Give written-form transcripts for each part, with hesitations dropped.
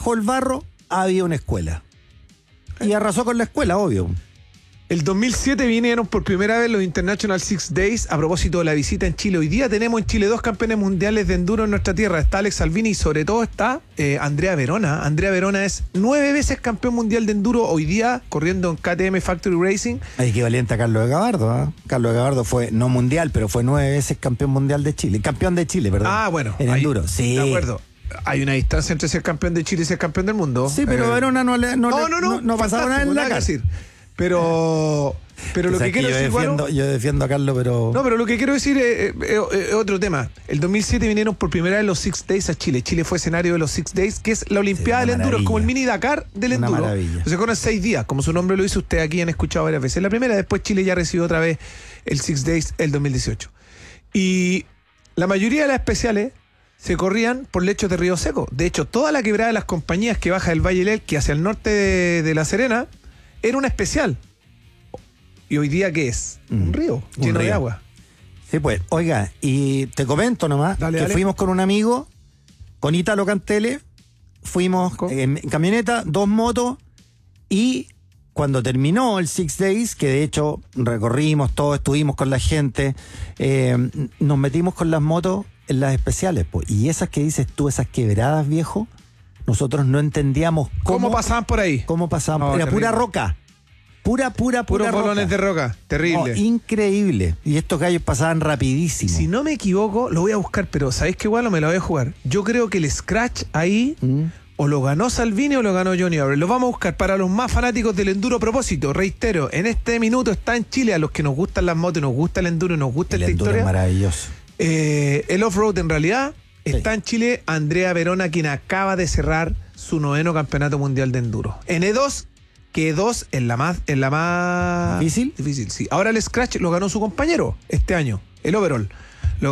bajo el barro había una escuela. Y arrasó con la escuela, obvio. El 2007 vinieron por primera vez los International Six Days a propósito de la visita en Chile. Hoy día tenemos en Chile 2 campeones mundiales de enduro en nuestra tierra. Está Alex Salvini y sobre todo está Andrea Verona. Andrea Verona es 9 veces campeón mundial de enduro hoy día corriendo en KTM Factory Racing. Es equivalente a Carlos de Gabardo, ¿eh? Carlos de Gabardo fue no mundial, pero fue 9 veces campeón mundial de Chile. Campeón de Chile, perdón. Ah, bueno. En enduro, sí. De acuerdo. Hay una distancia entre ser campeón de Chile y ser campeón del mundo. Sí, pero Verona no pasaba nada en la cara. Pero lo que quiero decir, yo defiendo a Carlos, pero... No, pero lo que quiero decir es otro tema. El 2007 vinieron por primera vez los Six Days a Chile. Chile fue escenario de los Six Days, que es la Olimpiada del Enduro, como el mini Dakar del una Enduro. Maravilla. Se corren 6 días, como su nombre lo dice, usted aquí han escuchado varias veces. La primera, después Chile ya recibió otra vez el Six Days el 2018. Y la mayoría de las especiales se corrían por lechos de Río Seco. De hecho, toda la quebrada de las compañías que baja del Valle del Elqui hacia el norte de La Serena era una especial. ¿Y hoy día qué es? Un río lleno de agua. Sí, pues, oiga, y te comento nomás que fuimos con un amigo, con Ítalo Cantele, fuimos en camioneta, 2 motos, y cuando terminó el Six Days, que de hecho recorrimos todo, estuvimos con la gente, nos metimos con las motos en las especiales, pues, y esas que dices tú, esas quebradas, viejo, nosotros no entendíamos cómo pasaban por ahí. Cómo pasaban, era terrible. Pura roca. Puros bolones de roca, terrible. No, increíble. Y estos gallos pasaban rapidísimo. Si no me equivoco, lo voy a buscar, pero ¿sabéis qué igual? Me la voy a jugar. Yo creo que el Scratch ahí o lo ganó Salvini o lo ganó Johnny Abreu. Lo vamos a buscar para los más fanáticos del enduro. A propósito, reitero, en este minuto está en Chile, a los que nos gustan las motos, nos gusta el enduro, nos gusta esta historia. Es maravilloso. El off-road en realidad está en Chile Andrea Verona, quien acaba de cerrar su 9º campeonato mundial de enduro. En E2, que E2 es la más difícil, sí. Ahora el Scratch lo ganó su compañero este año, el overall. Lo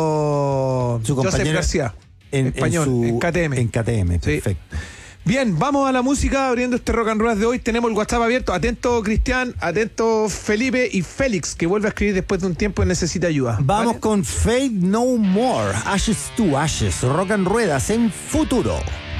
ganó su Joseph García, español, en KTM. En KTM, sí. Perfecto. Bien, vamos a la música, abriendo este Rock and Roll de hoy. Tenemos el WhatsApp abierto. Atento Cristian, atento Felipe y Félix, que vuelve a escribir después de un tiempo y necesita ayuda. Vamos, ¿vale? con Fate No More, Ashes to Ashes, Rock and Ruedas en Futuro.